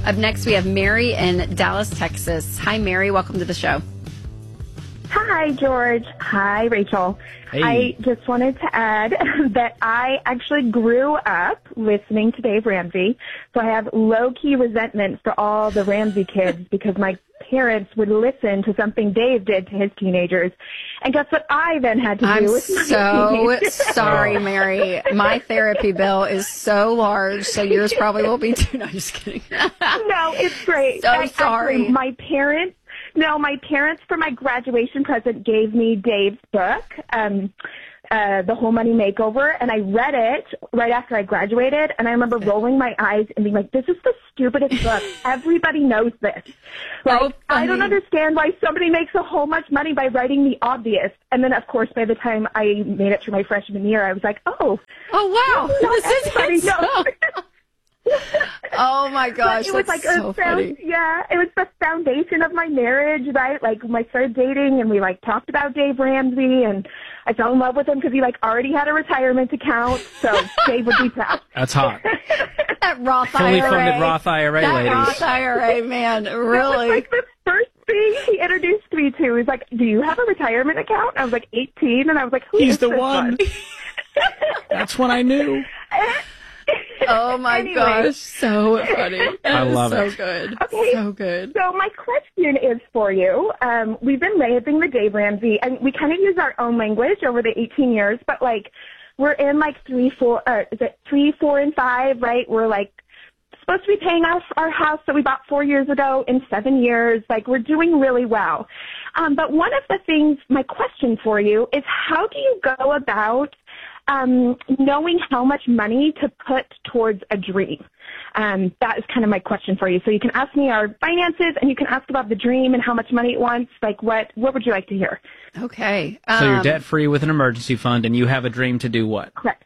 Up next, we have Mary in Dallas, Texas. Hi, Mary. Welcome to the show. Hi, George. Hi, Rachel. Hey. I just wanted to add that I actually grew up listening to Dave Ramsey, so I have low-key resentment for all the Ramsey kids because my parents would listen to something Dave did to his teenagers. And guess what I then had to do I'm with my so teenagers? sorry, Mary. My therapy bill is so large, so yours probably will be too. No, I'm just kidding. No, it's great. So sorry. Actually, my parents for my graduation present gave me Dave's book, The Whole Money Makeover, and I read it right after I graduated, and I remember rolling my eyes and being like, this is the stupidest book. Everybody knows this. Like, I don't understand why somebody makes a whole much money by writing the obvious. And then, of course, by the time I made it through my freshman year, I was like, oh wow. not This everybody is knows. Oh my gosh, it was that's like so funny. Yeah, it was the foundation of my marriage, right? Like when I started dating and we like talked about Dave Ramsey and I fell in love with him because he like already had a retirement account, so Dave would be proud. That's hot. That Roth Fully IRA. funded Roth IRA, that ladies. Roth IRA, man, really. That was like the first thing he introduced me to. He's like, do you have a retirement account? I was like 18, and I was like, who He's is the this one. That's when I knew. Oh my gosh, so funny. I love so it. Good. Okay. So good. So my question is for you. We've been raising the Dave Ramsey, and we kind of use our own language over the 18 years, but like we're in like 3, 4, and 5, right? We're like supposed to be paying off our house that we bought 4 years ago in 7 years. Like we're doing really well. But one of the things, my question for you is how do you go about knowing how much money to put towards a dream? That is kind of my question for you. So you can ask me our finances, and you can ask about the dream and how much money it wants. Like, what would you like to hear? Okay. So you're debt-free with an emergency fund, and you have a dream to do what? Correct.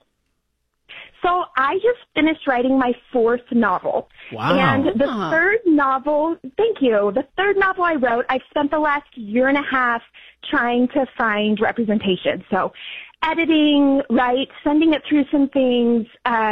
So I just finished writing my 4th novel. Wow. And the third novel, thank you, the third novel I wrote, I've spent the last year and a half trying to find representation. So editing, right, sending it through some things,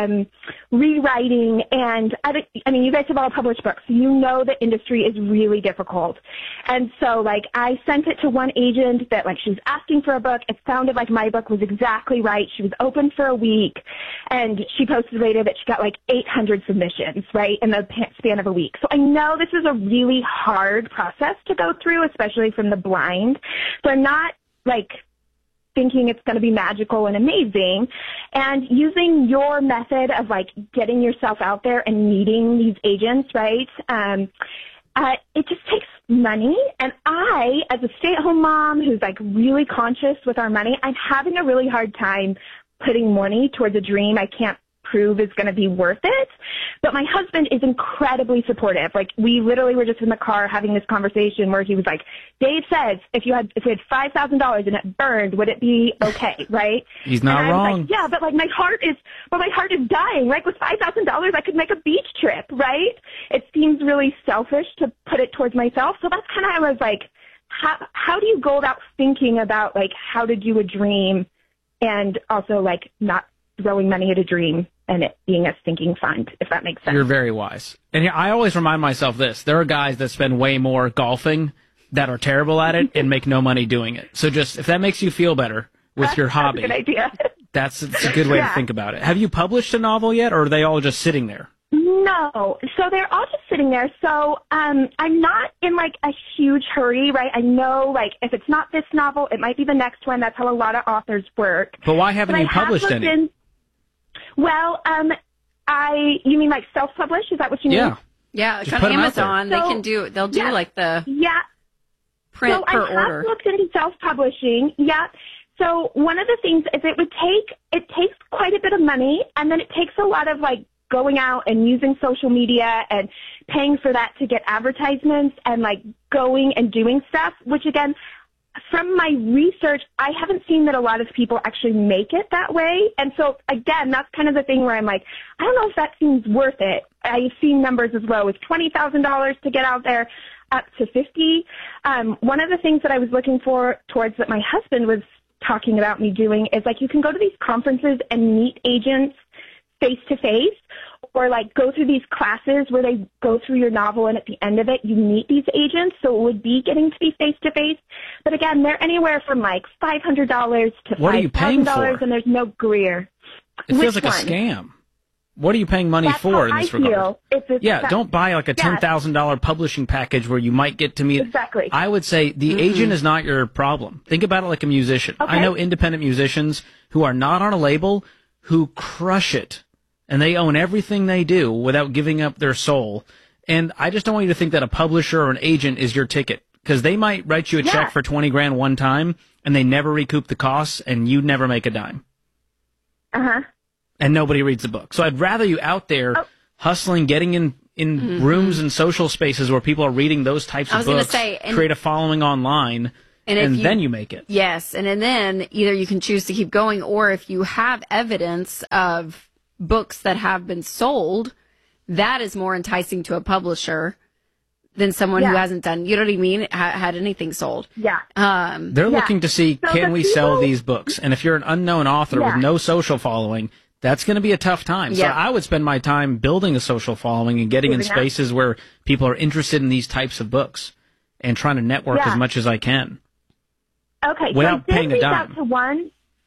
rewriting, and I mean, you guys have all published books, so you know the industry is really difficult. And so, like, I sent it to one agent that, like, she was asking for a book. It sounded like my book was exactly right. She was open for a week, and she posted later that she got, like, 800 submissions, right, in the span of a week. So I know this is a really hard process to go through, especially from the blind. So I'm not, like, thinking it's going to be magical and amazing, and using your method of like getting yourself out there and meeting these agents, right? It just takes money, and I, as a stay-at-home mom who's like really conscious with our money, I'm having a really hard time putting money towards a dream I can't prove is going to be worth it. But my husband is incredibly supportive. Like, we literally were just in the car having this conversation where he was like, Dave says, if we had $5,000 and it burned, would it be okay, right? He's not and I wrong. was like, yeah, but like my heart is dying. Like, with $5,000 I could make a beach trip, right? It seems really selfish to put it towards myself. So that's kind of, I was like, how do you go about thinking about like how to do a dream and also like not throwing money at a dream and it being a sinking fund, if that makes sense? You're very wise. And I always remind myself this. There are guys that spend way more golfing that are terrible at it and make no money doing it. So just, if that makes you feel better with your hobby, that's a good idea. That's a good way to think about it. Have you published a novel yet, or are they all just sitting there? No. So they're all just sitting there. So I'm not in like a huge hurry, right? I know like if it's not this novel, it might be the next one. That's how a lot of authors work. But why haven't you published any? Well, you mean like self-publish? Is that what you mean? Yeah, Just on put 'em out Amazon, they'll do like the print per order. So I have looked into self-publishing. Yeah. So one of the things is it takes quite a bit of money, and then it takes a lot of like going out and using social media and paying for that to get advertisements and like going and doing stuff, which again, from my research, I haven't seen that a lot of people actually make it that way. And so, again, that's kind of the thing where I'm like, I don't know if that seems worth it. I've seen numbers as low as $20,000 to get out there, up to $50,000. One of the things that I was looking towards that my husband was talking about me doing is, like, you can go to these conferences and meet agents face-to-face, or like go through these classes where they go through your novel and at the end of it you meet these agents. So it would be getting to be face to face. But again, they're anywhere from like $500 to $5,000, and there's no Greer. It feels like a scam. What are you paying money for in this regard? Don't buy like a $10,000 publishing package where you might get to meet. Exactly. I would say the agent is not your problem. Think about it like a musician. Okay. I know independent musicians who are not on a label who crush it, and they own everything they do without giving up their soul. And I just don't want you to think that a publisher or an agent is your ticket, because they might write you a check for $20,000 one time, and they never recoup the costs, and you never make a dime. And nobody reads the book. So I'd rather you out there hustling, getting in rooms and social spaces where people are reading those types of books, create a following online, and then you make it. Yes, and then either you can choose to keep going, or if you have evidence of books that have been sold, that is more enticing to a publisher than someone who hasn't done, you know what I mean, had anything sold. They're looking to see, can we sell these books? And if you're an unknown author with no social following, that's going to be a tough time. So I would spend my time building a social following and getting in spaces where people are interested in these types of books and trying to network as much as I can. Okay, without so I paying did a reach dime. out to one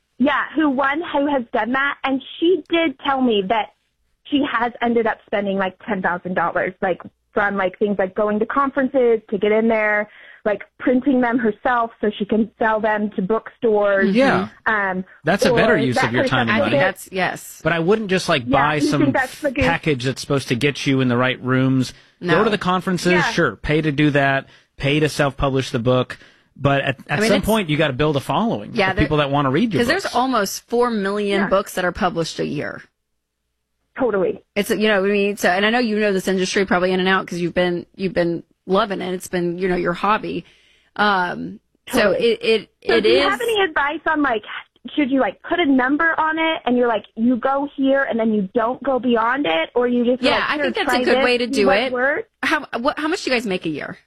who has done that, and she did tell me that she has ended up spending like $10,000, like from like things like going to conferences to get in there, like printing them herself so she can sell them to bookstores. That's a better use of your time and money. But I wouldn't just like buy some package that's supposed to get you in the right rooms. Go to the conferences, sure, pay to do that, pay to self-publish the book. But at some point, you got to build a following of people that want to read your books. Because there's almost 4 million books that are published a year. Totally. It's, you know what I mean? So, and I know you know this industry probably in and out because you've been loving it. It's been, you know, your hobby. So it do is. You have any advice on like, should you like put a number on it and you're like, you go here and then you don't go beyond it, or you just I think that's a good way to do it. How much do you guys make a year?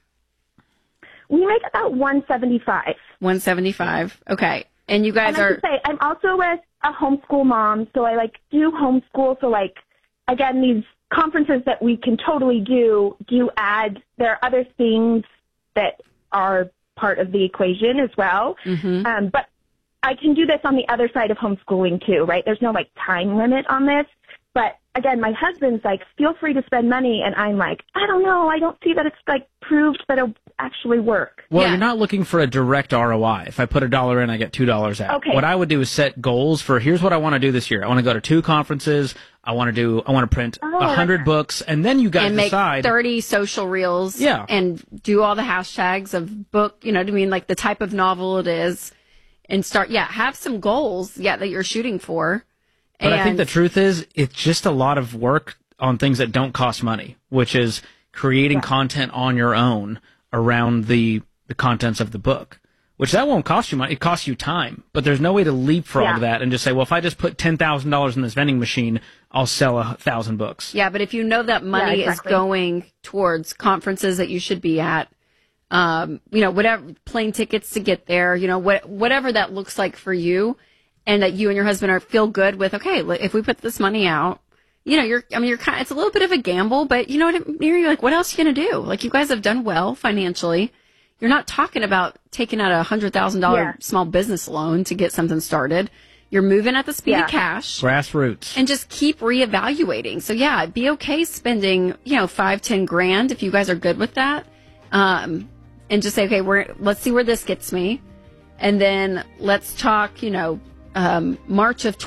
We make about $175. $175. Okay. And you guys are. I'm also with a homeschool mom, so I like do homeschool. So like, again, these conferences that we can totally do add. There are other things that are part of the equation as well. But I can do this on the other side of homeschooling too, right? There's no like time limit on this. But again, my husband's like, feel free to spend money. And I'm like, I don't know. I don't see that it's like proved that it'll actually work. Well, you're not looking for a direct ROI. If I put $1 in, I get $2 out. Okay. What I would do is set goals for, here's what I want to do this year. I want to go to 2 conferences. I want to print 100 books. And then you guys decide. Make 30 social reels. Yeah. And do all the hashtags of book, you know what I mean? Like the type of novel it is. And start, have some goals, that you're shooting for. But I think the truth is, it's just a lot of work on things that don't cost money, which is creating content on your own around the contents of the book, which that won't cost you money. It costs you time, but there's no way to leapfrog that and just say, well, if I just put $10,000 in this vending machine, I'll sell 1,000 books. Yeah, but if you know that money is going towards conferences that you should be at, whatever, plane tickets to get there, whatever that looks like for you, and that you and your husband feel good with, okay, if we put this money out, you're it's a little bit of a gamble, but you know what, you're like, what else are you going to do? Like, you guys have done well financially. You're not talking about taking out $100,000 small business loan to get something started. You're moving at the speed of cash. Grassroots. And just keep reevaluating. So be okay spending, $5-10 if you guys are good with that. And just say, okay, let's see where this gets me. And then let's talk, March of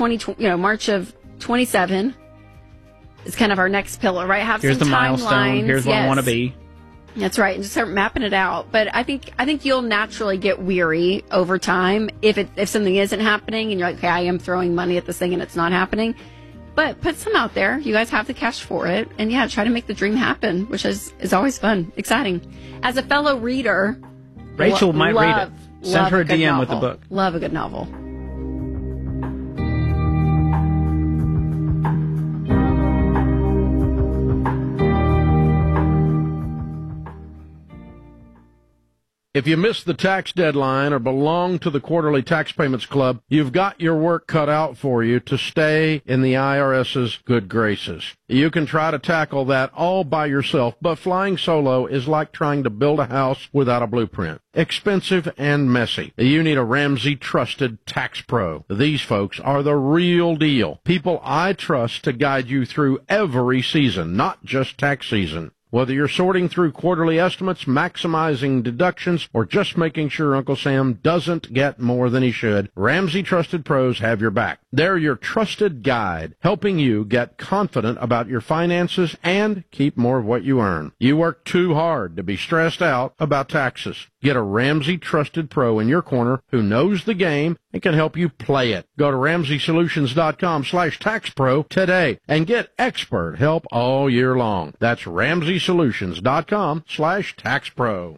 27 is kind of our next pillar, right? Here's the milestone. Here's where I want to be. That's right. And just start mapping it out. But I think you'll naturally get weary over time if something isn't happening and you're like, okay, I am throwing money at this thing and it's not happening. But put some out there. You guys have the cash for it. And try to make the dream happen, which is always fun, exciting. As a fellow reader, Rachel might read it. Send her a DM with the book. Love a good novel. If you missed the tax deadline or belong to the Quarterly Tax Payments Club, you've got your work cut out for you to stay in the IRS's good graces. You can try to tackle that all by yourself, but flying solo is like trying to build a house without a blueprint. Expensive and messy. You need a Ramsey Trusted Tax Pro. These folks are the real deal. People I trust to guide you through every season, not just tax season. Whether you're sorting through quarterly estimates, maximizing deductions, or just making sure Uncle Sam doesn't get more than he should, Ramsey Trusted Pros have your back. They're your trusted guide, helping you get confident about your finances and keep more of what you earn. You work too hard to be stressed out about taxes. Get a Ramsey Trusted Pro in your corner who knows the game and can help you play it. Go to RamseySolutions.com/TaxPro today and get expert help all year long. That's RamseySolutions.com/TaxPro.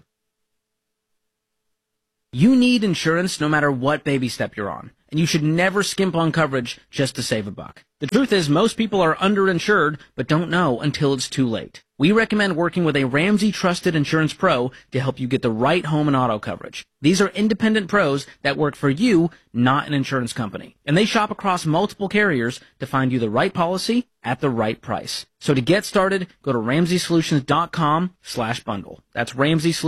You need insurance no matter what baby step you're on, and you should never skimp on coverage just to save a buck. The truth is, most people are underinsured but don't know until it's too late. We recommend working with a Ramsey Trusted Insurance Pro to help you get the right home and auto coverage. These are independent pros that work for you, not an insurance company. And they shop across multiple carriers to find you the right policy at the right price. So to get started, go to RamseySolutions.com/bundle. That's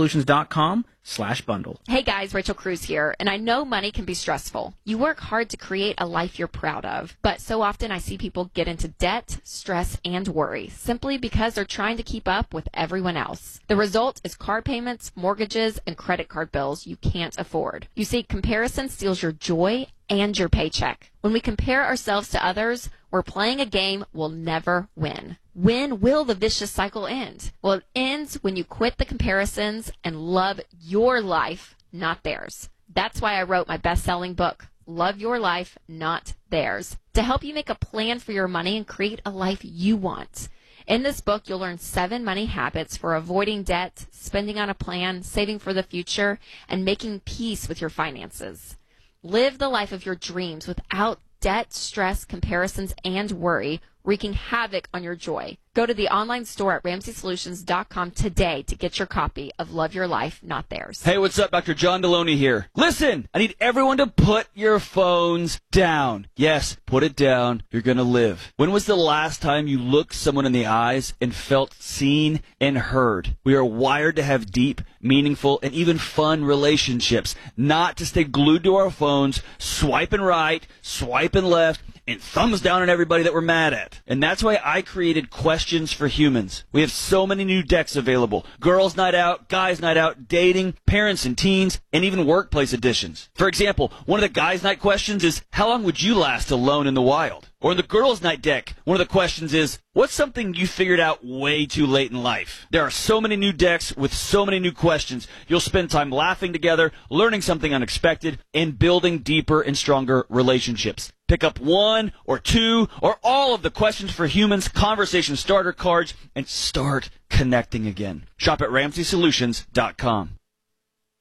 RamseySolutions.com/bundle. Hey guys, Rachel Cruz here, and I know money can be stressful. You work hard to create a life you're proud of, but so often I see people get into debt, stress, and worry simply because they're trying to keep up with everyone else. The result is car payments, mortgages, and credit card bills you can't afford. You see, comparison steals your joy and your paycheck. When we compare ourselves to others, we're playing a game we'll never win. When will the vicious cycle end? Well, it ends when you quit the comparisons and love your life, not theirs. That's why I wrote my best-selling book, Love Your Life, Not Theirs, to help you make a plan for your money and create a life you want. In this book, you'll learn 7 money habits for avoiding debt, spending on a plan, saving for the future, and making peace with your finances. Live the life of your dreams without debt, stress, comparisons, and worry, wreaking havoc on your joy. Go to the online store at RamseySolutions.com today to get your copy of Love Your Life, Not Theirs. Hey, what's up? Dr. John Deloney here. Listen, I need everyone to put your phones down. Yes, put it down. You're going to live. When was the last time you looked someone in the eyes and felt seen and heard? We are wired to have deep, meaningful, and even fun relationships, not to stay glued to our phones, swiping right, swiping left, and thumbs down on everybody that we're mad at. And that's why I created Questions for Humans. We have so many new decks available. Girls Night Out, Guys Night Out, Dating, Parents and Teens, and even Workplace editions. For example, one of the Guys Night questions is, how long would you last alone in the wild? Or in the Girls Night deck, one of the questions is, what's something you figured out way too late in life? There are so many new decks with so many new questions. You'll spend time laughing together, learning something unexpected, and building deeper and stronger relationships. Pick up 1 or 2 or all of the Questions for Humans conversation starter cards and start connecting again. Shop at RamseySolutions.com.